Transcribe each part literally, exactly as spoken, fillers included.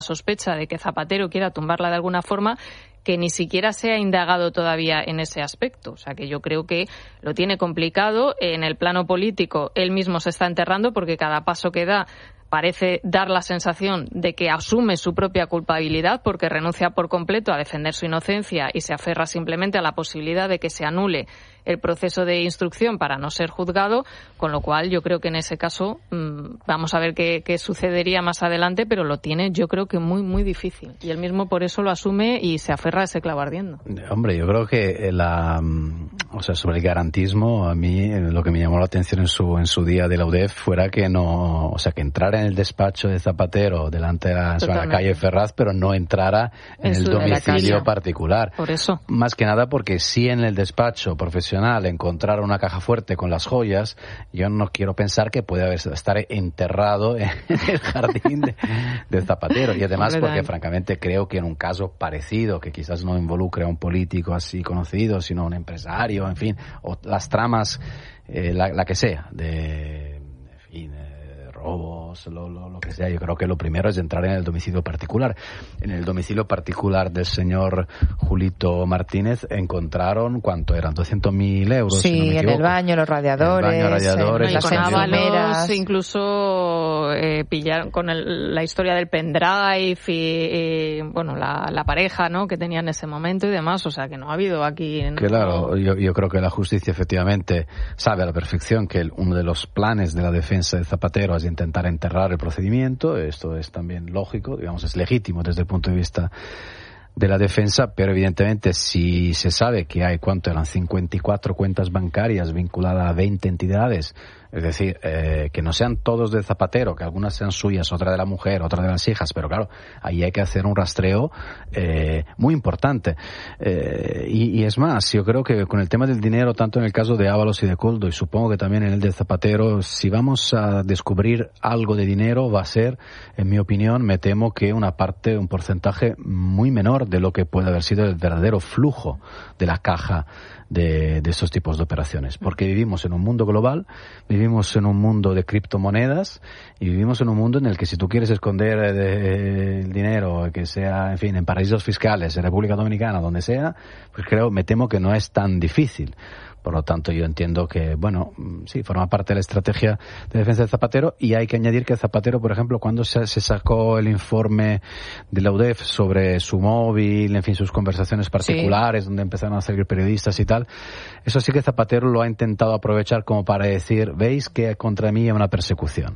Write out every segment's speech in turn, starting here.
sospecha de que Zapatero quiera tumbarla de alguna forma, que ni siquiera se ha indagado todavía en ese aspecto. O sea, que yo creo que lo tiene complicado. En el plano político, él mismo se está enterrando porque cada paso que da parece dar la sensación de que asume su propia culpabilidad porque renuncia por completo a defender su inocencia y se aferra simplemente a la posibilidad de que se anule el proceso de instrucción para no ser juzgado, con lo cual yo creo que en ese caso mmm, vamos a ver qué, qué sucedería más adelante, pero lo tiene yo creo que muy, muy difícil. Y él mismo por eso lo asume y se aferra a ese clavo ardiendo. Hombre, yo creo que la, o sea, sobre el garantismo, a mí lo que me llamó la atención en su en su día de la U D E F fuera que no, o sea, que entrara en el despacho de Zapatero delante de la, sobre la calle Ferraz, pero no entrara en, en el domicilio particular. Por eso. Más que nada porque si en el despacho profesional encontrar una caja fuerte con las joyas, yo no quiero pensar que puede haber, estar enterrado en el jardín de, de Zapatero. Y además porque francamente creo que en un caso parecido, que quizás no involucre a un político así conocido, sino a un empresario, en fin, o las tramas, eh, la, la que sea, de, en fin, eh, robos, lo, lo, lo que sea, yo creo que lo primero es entrar en el domicilio particular. En el domicilio particular del señor Julito Martínez encontraron, ¿cuánto eran? doscientos mil euros. Sí, si no me en el baño, los radiadores, el baño, radiadores en las enfermeras. Incluso eh, pillaron con el, la historia del pendrive y, y bueno, la, la pareja, ¿no?, que tenía en ese momento y demás, o sea que no ha habido aquí... Claro, no... yo, yo creo que la justicia efectivamente sabe a la perfección que el, uno de los planes de la defensa de Zapatero es intentar enterrar el procedimiento. Esto es también lógico, digamos, es legítimo desde el punto de vista de la defensa, pero evidentemente si se sabe que hay, ¿cuánto eran? cincuenta y cuatro cuentas bancarias vinculadas a veinte entidades, es decir, eh, que no sean todos de Zapatero, que algunas sean suyas, otra de la mujer, otra de las hijas, pero claro, ahí hay que hacer un rastreo eh, muy importante. Eh, y, y es más, yo creo que con el tema del dinero, tanto en el caso de Ábalos y de Koldo, y supongo que también en el de Zapatero, si vamos a descubrir algo de dinero, va a ser, en mi opinión, me temo que una parte, un porcentaje muy menor de lo que puede haber sido el verdadero flujo de la caja de, de esos tipos de operaciones. Porque vivimos en un mundo global, vivimos en un mundo de criptomonedas y vivimos en un mundo en el que si tú quieres esconder eh, el dinero, que sea, en fin, en paraísos fiscales, en República Dominicana, donde sea, pues creo, me temo que no es tan difícil. Por lo tanto, yo entiendo que, bueno, sí, forma parte de la estrategia de defensa de Zapatero, y hay que añadir que Zapatero, por ejemplo, cuando se, se sacó el informe de la U D E F sobre su móvil, en fin, sus conversaciones particulares, sí, donde empezaron a salir periodistas y tal, eso sí que Zapatero lo ha intentado aprovechar como para decir, veis que contra mí hay una persecución.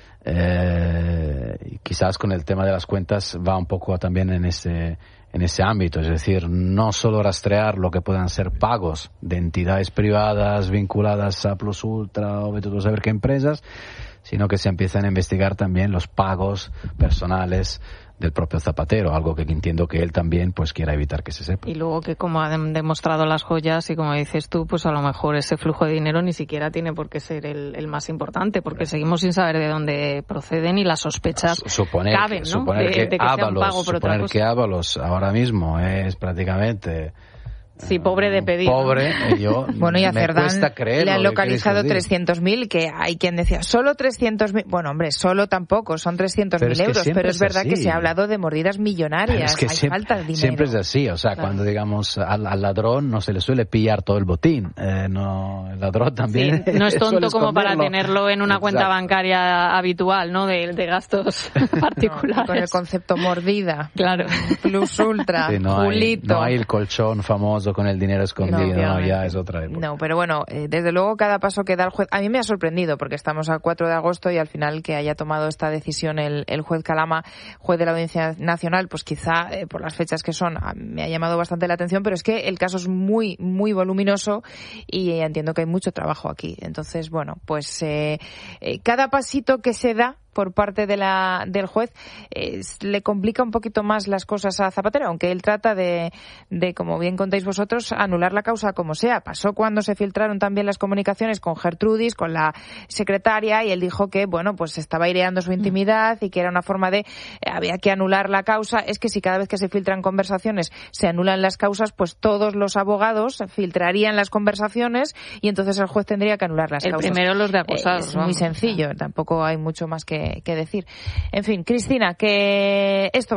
Eh, quizás con el tema de las cuentas va un poco también en ese en ese ámbito, es decir, no solo rastrear lo que puedan ser pagos de entidades privadas vinculadas a Plus Ultra o vete tú a saber qué empresas, sino que se empiezan a investigar también los pagos personales del propio Zapatero, algo que entiendo que él también pues quiera evitar que se sepa. Y luego que, como han demostrado las joyas y como dices tú, pues a lo mejor ese flujo de dinero ni siquiera tiene por qué ser el, el más importante, porque sí, seguimos sin saber de dónde proceden y las sospechas suponer, caben, ¿no? Suponer de, que, de que Ábalos, sea un pago por suponer otra cosa. que Ábalos ahora mismo es prácticamente... Sí, pobre de pedir. Pobre, ¿no? yo bueno, y a me Cerdán cuesta creerlo, le han localizado que trescientos mil, que hay quien decía, solo trescientos mil. Bueno, hombre, solo tampoco, son trescientos mil euros, pero es, es verdad que se ha hablado de mordidas millonarias, pero es que hay siempre, falta de dinero. Siempre es así, o sea, claro, cuando digamos al, al ladrón no se le suele pillar todo el botín, eh, no, el ladrón también... Sí, no es tonto como para tenerlo en una Exacto. cuenta bancaria habitual, ¿no?, de, de gastos particulares. No, con el concepto mordida. Claro. Plus Ultra, sí, no Julito. Hay, no hay el colchón famoso con el dinero escondido. No, no, ya es otra época. No, pero bueno, eh, desde luego cada paso que da el juez, a mí me ha sorprendido porque estamos a cuatro de agosto y al final que haya tomado esta decisión el, el juez Calama, juez de la Audiencia Nacional, pues quizá eh, por las fechas que son me ha llamado bastante la atención, pero es que el caso es muy, muy voluminoso y eh, entiendo que hay mucho trabajo aquí. Entonces, bueno, pues eh, eh, cada pasito que se da por parte de la del juez eh, le complica un poquito más las cosas a Zapatero, aunque él trata de, de, como bien contáis vosotros, anular la causa como sea. Pasó cuando se filtraron también las comunicaciones con Gertrudis, con la secretaria, y él dijo que, bueno, pues estaba aireando su intimidad y que era una forma de, eh, había que anular la causa. Es que si cada vez que se filtran conversaciones se anulan las causas, pues todos los abogados filtrarían las conversaciones y entonces el juez tendría que anular las el causas. primero los de acusados. Eh, es vamos, muy sencillo, tampoco hay mucho más que que, que decir. En fin, Cristina, que esto